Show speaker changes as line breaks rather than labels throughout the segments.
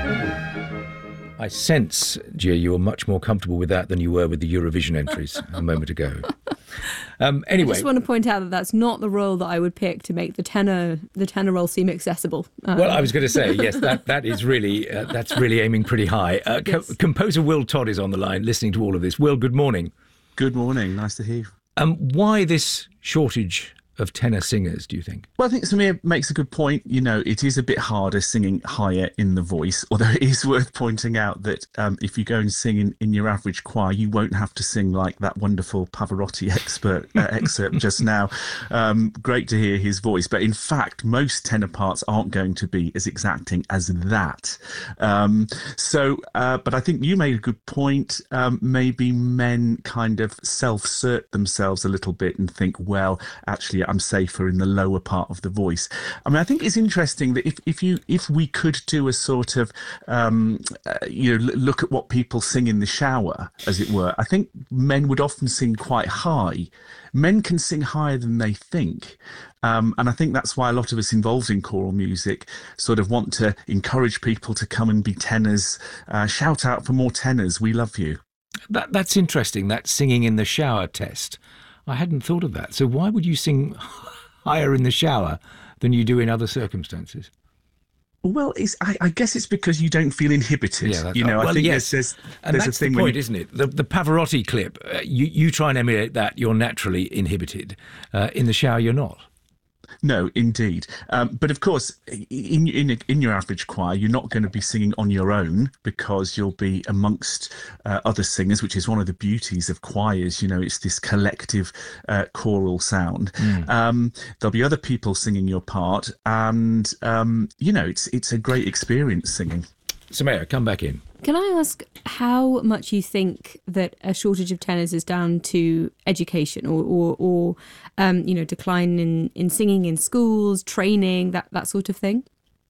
I sense, Gia, you were much more comfortable with that than you were with the Eurovision entries a moment ago. Anyway,
I just want to point out that that's not the role that I would pick to make the tenor role seem accessible.
Well, I was going to say, yes, that is really that's really aiming pretty high.
Yes.
Composer Will Todd is on the line, listening to all of this. Will, good morning.
Good morning. Nice to hear you.
Why this shortage of tenor singers, do you think?
Well, I think Samir makes a good point. You know, it is a bit harder singing higher in the voice, although it is worth pointing out that if you go and sing in your average choir, you won't have to sing like that wonderful Pavarotti excerpt just now. Great to hear his voice. But in fact, most tenor parts aren't going to be as exacting as that. But I think you made a good point. Maybe men kind of self-cert themselves a little bit and think, well, actually, I'm safer in the lower part of the voice. I mean, I think it's interesting that if we could do a sort of look at what people sing in the shower, as it were, I think men would often sing quite high. Men can sing higher than they think. And I think that's why a lot of us involved in choral music sort of want to encourage people to come and be tenors, shout out for more tenors. We love you.
That's interesting, that singing in the shower test. I hadn't thought of that. So why would you sing higher in the shower than you do in other circumstances?
Well, I guess it's because you don't feel inhibited.
Yeah,
I think
yes.
there's
and
a
that's
thing
the point, isn't it? The Pavarotti clip, you try and emulate that, you're naturally inhibited. In the shower, you're not.
No, indeed. But of course, in your average choir, you're not going to be singing on your own because you'll be amongst other singers, which is one of the beauties of choirs. You know, it's this collective choral sound. There'll be other people singing your part, and it's a great experience singing.
Samaya, come back in.
Can I ask how much you think that a shortage of tenors is down to education or decline in singing in schools, training, that sort of thing?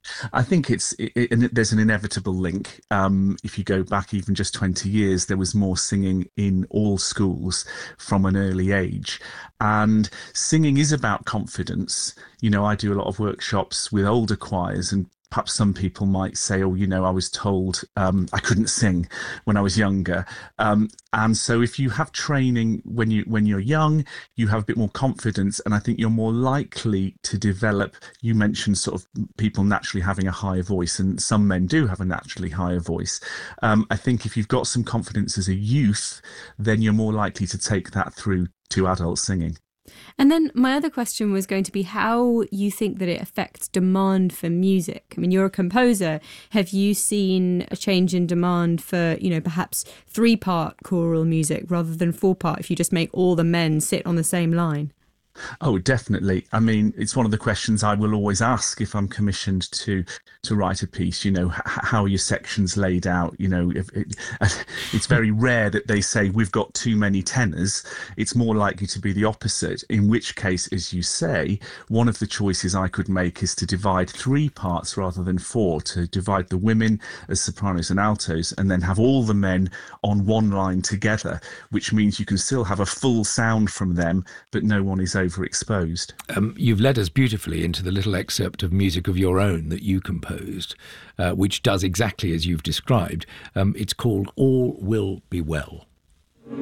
I think there's an inevitable link. If you go back even just 20 years, there was more singing in all schools from an early age. And singing is about confidence. You know, I do a lot of workshops with older choirs, and perhaps some people might say, oh, I was told I couldn't sing when I was younger. And so if you have training when you're young, you have a bit more confidence. And I think you're more likely to develop, you mentioned sort of people naturally having a higher voice, and some men do have a naturally higher voice. I think if you've got some confidence as a youth, then you're more likely to take that through to adult singing.
And then my other question was going to be how you think that it affects demand for music. I mean, you're a composer. Have you seen a change in demand for, perhaps 3-part choral music rather than 4-part if you just make all the men sit on the same line?
Oh, definitely. I mean, it's one of the questions I will always ask if I'm commissioned to write a piece. How are your sections laid out? It's very rare that they say we've got too many tenors. It's more likely to be the opposite, in which case, as you say, one of the choices I could make is to divide 3 parts rather than 4, to divide the women as sopranos and altos, and then have all the men on one line together, which means you can still have a full sound from them, but no one is overexposed.
You've led us beautifully into the little excerpt of music of your own that you composed, which does exactly as you've described. It's called All Will Be Well.